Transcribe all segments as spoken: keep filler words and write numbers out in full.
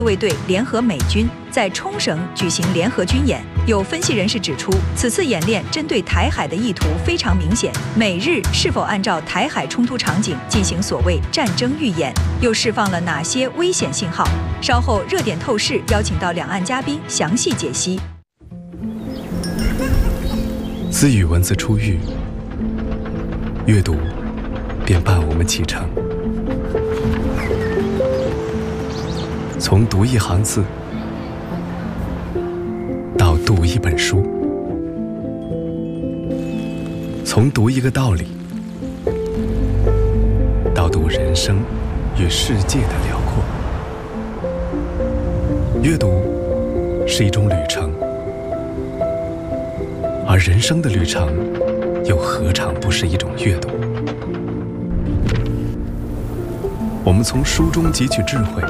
卫队联合美军在冲绳举行联合军演。有分析人士指出，此次演练针对台海的意图非常明显。美日是否按照台海冲突场景进行所谓战争预演，又释放了哪些危险信号？稍后热点透视邀请到两岸嘉宾详细解析。 自语文字出狱，阅读便伴我们启程。从读一行字到读一本书，从读一个道理到读人生与世界的辽阔。阅读是一种旅程，而人生的旅程又何尝不是一种阅读？我们从书中汲取智慧，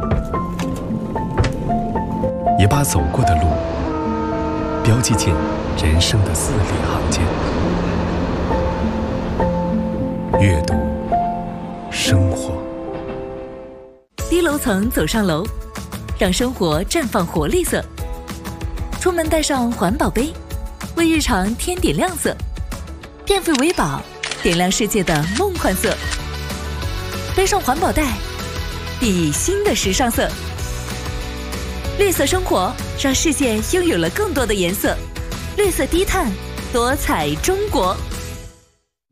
也把走过的路标记进人生的字里行间。阅读生活， 低楼层走上楼，让生活绽放活力色。出门带上环保杯，为日常添点亮色。变废为宝，点亮世界的梦幻色。背上环保袋，熠熠新的时尚色。绿色生活，让世界拥有了更多的颜色。绿色低碳，多彩中国。